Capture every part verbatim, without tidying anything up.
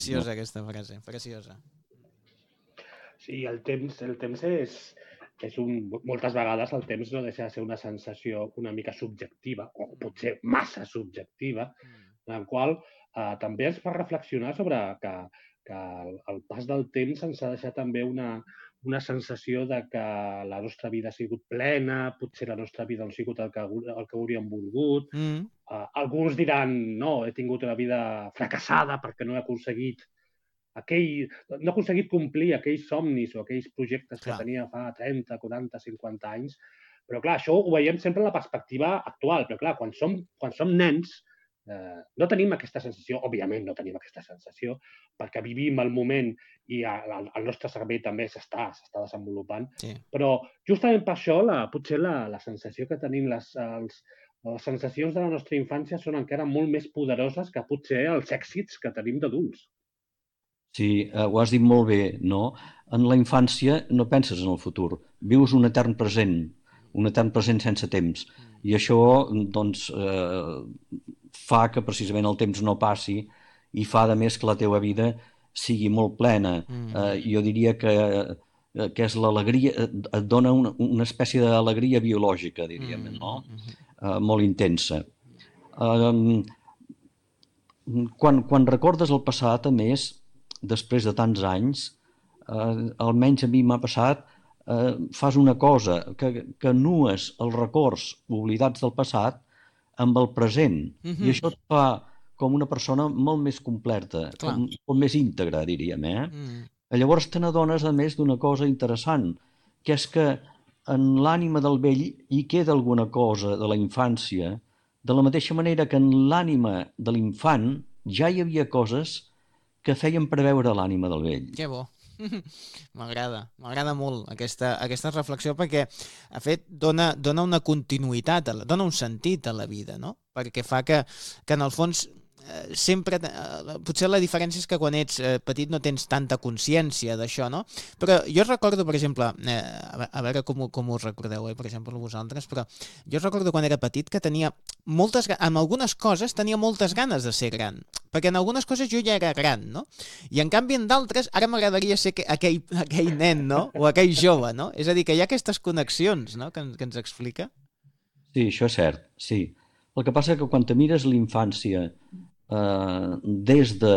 Preciosa aquesta frase, preciosa. Sí, el temps, el temps és, és un... Moltes vegades el temps no deixa de ser una sensació una mica subjectiva, o potser massa subjectiva, en la qual eh, també ens fa reflexionar sobre que, que el, el pas del temps ens ha deixat també una, una sensació de que la nostra vida ha sigut plena, potser la nostra vida no ha sigut el que, el que hauríem volgut. Mm. Uh, alguns diran, no, he tingut una vida fracassada perquè no he aconseguit aquell, no he aconseguit complir aquells somnis o aquells projectes Clar. que tenia fa trenta, quaranta, cinquanta anys. Però, clar, això ho veiem sempre en la perspectiva actual. Però, clar, quan som, quan som nens, eh, no tenim aquesta sensació, òbviament no tenim aquesta sensació, perquè vivim el moment i el, el nostre cervell també s'està s'està desenvolupant. Sí. Però, justament per això, la, potser la, la sensació que tenim, les, els, les sensacions de la nostra infància són encara molt més poderoses que potser els èxits que tenim d'adults. Sí, eh, ho has dit molt bé, no? En la infància no penses en el futur, vius un etern present, un etern present sense temps, i això doncs, eh, fa que precisament el temps no passi i fa, a més, que la teva vida sigui molt plena. Mm. Eh, jo diria que, que és l'alegria, et dona una, una espècie d'alegria biològica, diríem, no? Eh, molt intensa. Eh, quan, quan recordes el passat, a més, després de tants anys, eh, almenys a mi m'ha passat, eh, fas una cosa, que, que nues els records oblidats del passat amb el present. Mm-hmm. I això et fa com una persona molt més completa, com, com més íntegra, diríem. Eh? Mm. Llavors te n'adones, a més, d'una cosa interessant, que és que en l'ànima del vell hi queda alguna cosa de la infància, de la mateixa manera que en l'ànima de l'infant ja hi havia coses que feien preveure l'ànima del vell. Que bo. M'agrada, m'agrada molt aquesta, aquesta reflexió perquè, de fet, dona, dona una continuïtat, la, dona un sentit a la vida, no? Perquè fa que, que en el fons, eh, sempre... Eh, potser la diferència és que quan ets eh, petit no tens tanta consciència d'això, no? Però jo recordo, per exemple, eh, a veure com, com us recordeu, eh, per exemple, vosaltres, però jo recordo quan era petit que tenia moltes... En algunes coses tenia moltes ganes de ser gran, perquè en algunes coses jo ja era gran, no? I en canvi en d'altres ara m'agradaria ser aquell, aquell nen, no? O aquell jove, no? És a dir, que hi ha aquestes connexions, no? Que, que ens explica. Sí, això és cert, sí. El que passa és que quan te mires l'infància eh, des de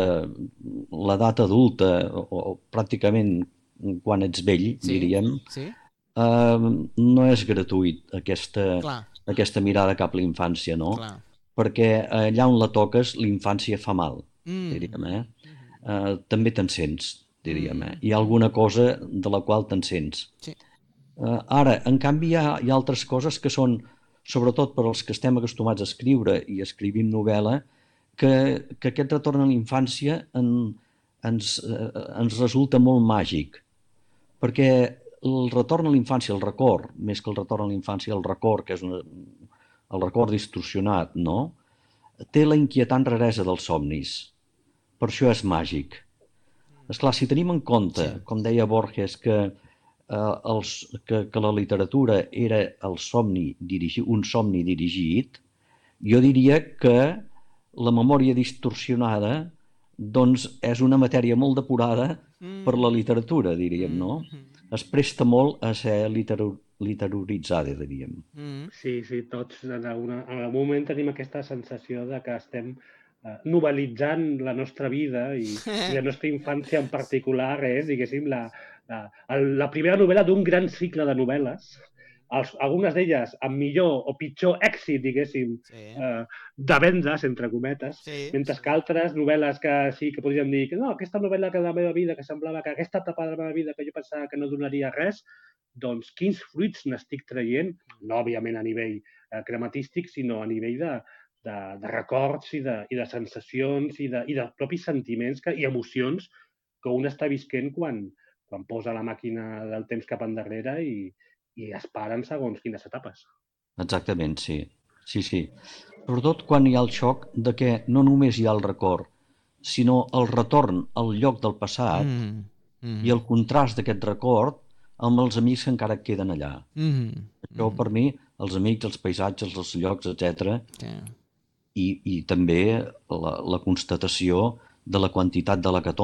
l'edat adulta o, o pràcticament quan ets vell, sí, diríem, sí. Eh, no és gratuït aquesta, Clar. aquesta mirada cap a la infància, no? Clar. Perquè allà on la toques l'infància fa mal, mm. diríem, eh? Eh, també te'n sents, diríem, eh? Hi ha alguna cosa de la qual te'n sents. Sí. Eh, ara, en canvi, hi ha, hi ha altres coses que són, sobretot per als que estem acostumats a escriure i escrivim novel·la, que, que aquest retorn a la infància en, ens, eh, ens resulta molt màgic, perquè el retorn a la infància, el record, més que el retorn a la infància, el record, que és una, el record distorsionat, no? Té la inquietant raresa dels somnis. Per això és màgic. Esclar, si tenim en compte, sí. com deia Borges, que, eh, els, que, que la literatura era el somni dirigi, un somni dirigit, jo diria que la memòria distorsionada doncs és una matèria molt depurada mm. per la literatura, diríem, no? Mm. Es presta molt a ser literu, literaritzada, diríem. Mm. Sí, sí, tots en, alguna, en algun moment tenim aquesta sensació de que estem eh, novel·litzant la nostra vida i, i la nostra infància en particular és, diguéssim, la, la, la primera novel·la d'un gran cicle de novel·les. Els, algunes d'elles amb millor o pitjor èxit, diguéssim, sí. eh, de vendes, entre cometes, sí, mentre sí. que altres novel·les que sí que podríem dir que no, aquesta novel·la que de la meva vida, que semblava que aquesta etapa de la meva vida que jo pensava que no donaria res, doncs quins fruits n'estic traient, no òbviament a nivell eh, crematístic, sinó a nivell de, de, de records i de, i de sensacions i de, i de propis sentiments que, i emocions que un està visquent quan, quan posa la màquina del temps cap endarrere i, i es paren segons quines etapes. Exactament, sí. Sí, sí. Sobretot quan hi ha el xoc de que no només hi ha el record, sinó el retorn al lloc del passat mm, mm. i el contrast d'aquest record amb els amics que encara queden allà. Mm, Això, mm. per mi, els amics, els paisatges, els llocs, etcètera. Yeah. I, I també la, la constatació de la quantitat de l'hecatombe